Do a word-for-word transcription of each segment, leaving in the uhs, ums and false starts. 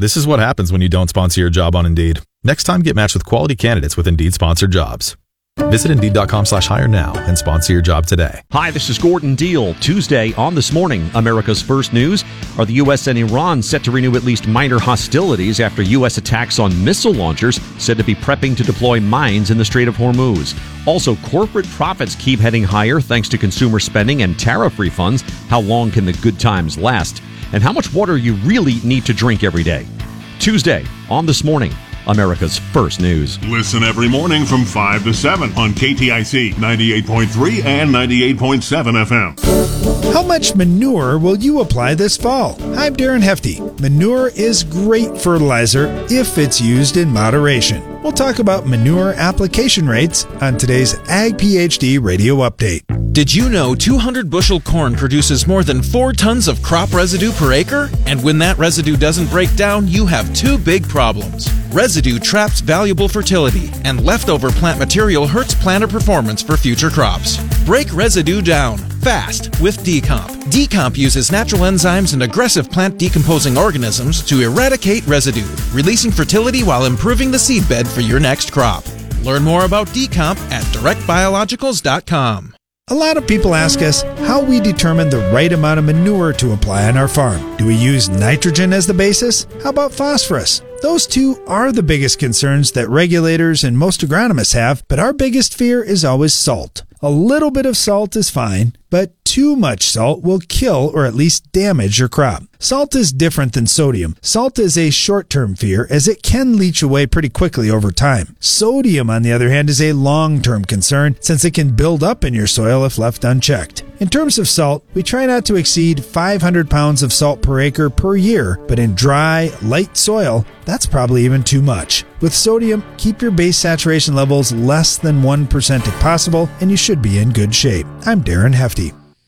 This is what happens when you don't sponsor your job on Indeed. Next time, get matched with quality candidates with Indeed-sponsored jobs. Visit Indeed.com slash hire now and sponsor your job today. Hi, this is Gordon Deal. Tuesday on This Morning, America's First News. Are the U S and Iran set to renew at least minor hostilities after U S attacks on missile launchers said to be prepping to deploy mines in the Strait of Hormuz? Also, corporate profits keep heading higher thanks to consumer spending and tariff refunds. How long can the good times last? And how much water you really need to drink every day? Tuesday on This Morning, America's First News. Listen every morning from five to seven on K T I C ninety-eight point three and ninety-eight point seven F M. How much manure will you apply this fall? I'm Darren Hefty. Manure is great fertilizer if it's used in moderation. We'll talk about manure application rates on today's Ag PhD Radio Update. Did you know two hundred bushel corn produces more than four tons of crop residue per acre? And when that residue doesn't break down, you have two big problems. Residue traps valuable fertility, and leftover plant material hurts planter performance for future crops. Break residue down fast with Decomp. Decomp uses natural enzymes and aggressive plant decomposing organisms to eradicate residue, releasing fertility while improving the seedbed for your next crop. Learn more about Decomp at direct biologicals dot com. A lot of people ask us how we determine the right amount of manure to apply on our farm. Do we use nitrogen as the basis? How about phosphorus? Those two are the biggest concerns that regulators and most agronomists have, but our biggest fear is always salt. A little bit of salt is fine, but too much salt will kill or at least damage your crop. Salt is different than sodium. Salt is a short-term fear as it can leach away pretty quickly over time. Sodium, on the other hand, is a long-term concern since it can build up in your soil if left unchecked. In terms of salt, we try not to exceed five hundred pounds of salt per acre per year, but in dry, light soil, that's probably even too much. With sodium, keep your base saturation levels less than one percent if possible, and you should be in good shape. I'm Darren Hefty.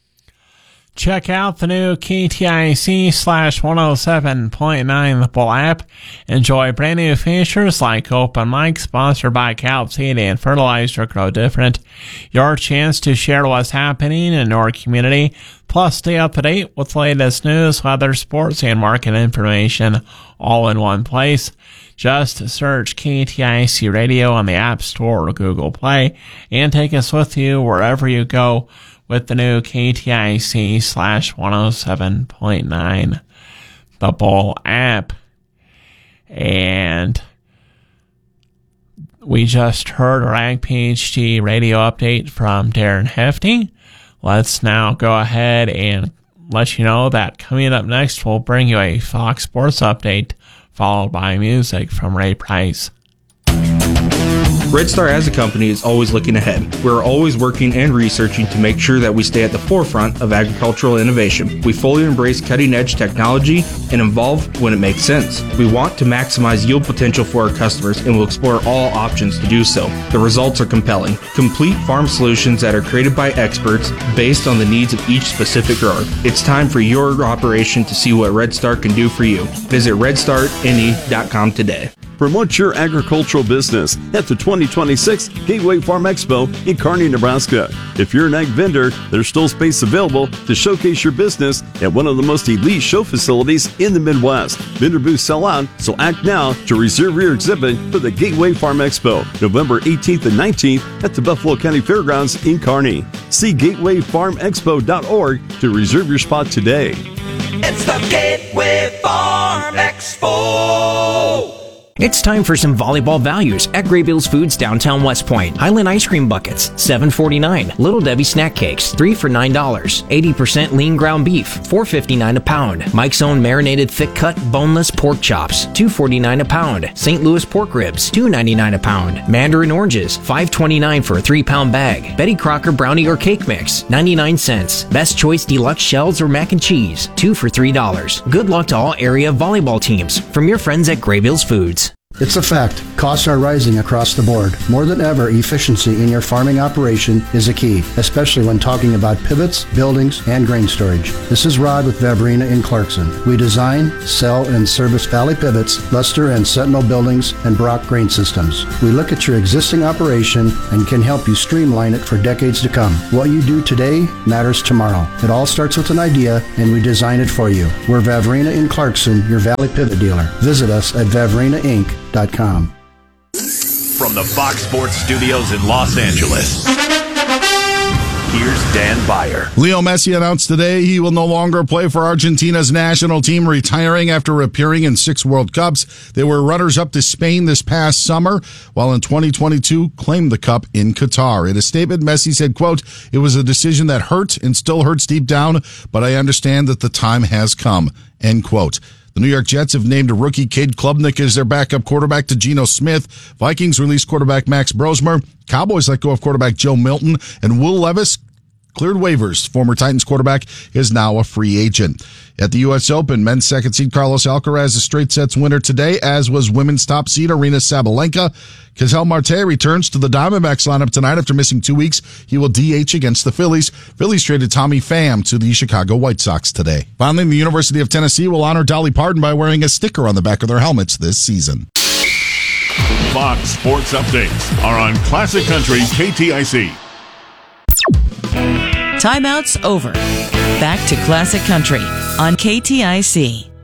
Check out the new K T I C slash one oh seven point nine The Bull app. Enjoy brand new features like open mic sponsored by Calp Seed and Fertilizer Grow Different. Your chance to share what's happening in your community. Plus stay up to date with the latest news, weather, sports, and market information all in one place. Just search K T I C Radio on the App Store or Google Play and take us with you wherever you go with the new K T I C slash one oh seven point nine The Bull app. And we just heard our Ag PhD radio update from Darren Hefty. Let's now go ahead and let you know that coming up next, we'll bring you a Fox Sports update, followed by music from Ray Price. Red Star as a company is always looking ahead. We're always working and researching to make sure that we stay at the forefront of agricultural innovation. We fully embrace cutting-edge technology and evolve when it makes sense. We want to maximize yield potential for our customers and will explore all options to do so. The results are compelling. Complete farm solutions that are created by experts based on the needs of each specific grower. It's time for your operation to see what Red Star can do for you. Visit red star n e dot com today. Promote your agricultural business at the twenty twenty-six Gateway Farm Expo in Kearney, Nebraska. If you're an ag vendor, there's still space available to showcase your business at one of the most elite show facilities in the Midwest. Vendor booths sell out, so act now to reserve your exhibit for the Gateway Farm Expo, November eighteenth and nineteenth at the Buffalo County Fairgrounds in Kearney. See gateway farm expo dot org to reserve your spot today. It's the Gateway Farm Expo. It's time for some volleyball values at Graybills Foods downtown West Point. Highland ice cream buckets, seven forty-nine. Little Debbie snack cakes, three for nine dollars. eighty percent lean ground beef, four fifty-nine a pound. Mike's Own marinated thick cut boneless pork chops, two forty-nine a pound. Saint Louis pork ribs, two ninety-nine a pound. Mandarin oranges, five twenty-nine for a three pound bag. Betty Crocker brownie or cake mix, ninety-nine cents. Best Choice deluxe shells or mac and cheese, two for three dollars. Good luck to all area volleyball teams from your friends at Graybills Foods. It's a fact. Costs are rising across the board. More than ever, efficiency in your farming operation is a key, especially when talking about pivots, buildings, and grain storage. This is Rod with Vavrina in Clarkson. We design, sell, and service Valley Pivots, Luster and Sentinel buildings, and Brock grain systems. We look at your existing operation and can help you streamline it for decades to come. What you do today matters tomorrow. It all starts with an idea, and we design it for you. We're Vavrina in Clarkson, your Valley Pivot dealer. Visit us at vavrina inc dot com. From the Fox Sports Studios in Los Angeles, here's Dan Beyer. Leo Messi announced today he will no longer play for Argentina's national team, retiring after appearing in six World Cups. They were runners-up to Spain this past summer, while in twenty twenty-two claimed the cup in Qatar. In a statement, Messi said, quote, "It was a decision that hurt and still hurts deep down, but I understand that the time has come," end quote. The New York Jets have named a rookie Cade Klubnik as their backup quarterback to Geno Smith. Vikings released quarterback Max Brosmer. Cowboys let go of quarterback Joe Milton. And Will Levis cleared waivers. Former Titans quarterback is now a free agent. At the U S Open, men's second seed Carlos Alcaraz is straight sets winner today, as was women's top seed Aryna Sabalenka. Ketel Marte returns to the Diamondbacks lineup tonight after missing two weeks. He will D H against the Phillies. Phillies traded Tommy Pham to the Chicago White Sox today. Finally, the University of Tennessee will honor Dolly Parton by wearing a sticker on the back of their helmets this season. Fox Sports Updates are on Classic Country K T I C. Timeout's over. Back to Classic Country on K T I C.